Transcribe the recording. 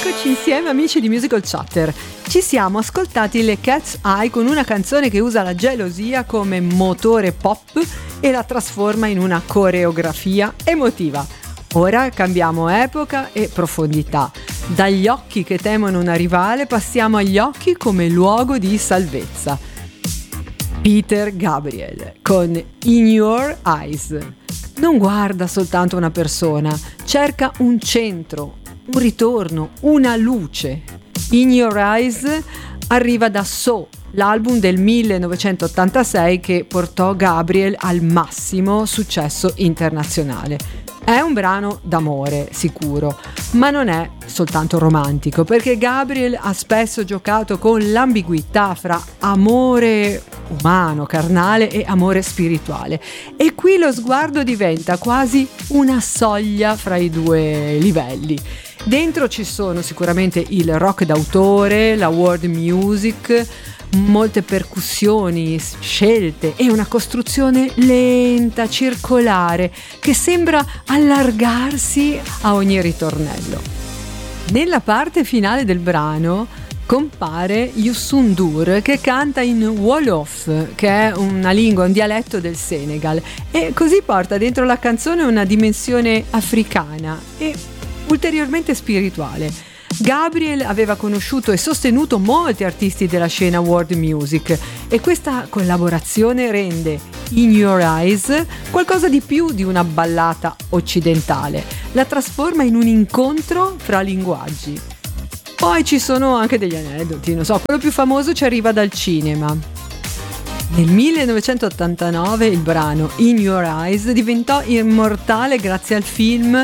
Eccoci insieme amici di Musical Chatter. Ci siamo ascoltati le Cat's Eye con una canzone che usa la gelosia come motore pop e la trasforma in una coreografia emotiva. Ora cambiamo epoca e profondità. Dagli occhi che temono una rivale passiamo agli occhi come luogo di salvezza. Peter Gabriel con In Your Eyes. Non guarda soltanto una persona, cerca un centro, un ritorno, una luce. In Your Eyes arriva da So, l'album del 1986 che portò Gabriel al massimo successo internazionale. È un brano d'amore, sicuro, ma non è soltanto romantico, perché Gabriel ha spesso giocato con l'ambiguità fra amore umano, carnale e amore spirituale. E qui lo sguardo diventa quasi una soglia fra i due livelli. Dentro ci sono sicuramente il rock d'autore, la world music, molte percussioni scelte e una costruzione lenta, circolare, che sembra allargarsi a ogni ritornello. Nella parte finale del brano compare Youssou N'Dour che canta in Wolof, che è una lingua, un dialetto del Senegal, e così porta dentro la canzone una dimensione africana e ulteriormente spirituale. Gabriel aveva conosciuto e sostenuto molti artisti della scena world music e questa collaborazione rende In Your Eyes qualcosa di più di una ballata occidentale, la trasforma in un incontro fra linguaggi. Poi ci sono anche degli aneddoti, non so, quello più famoso ci arriva dal cinema. Nel 1989 il brano In Your Eyes diventò immortale grazie al film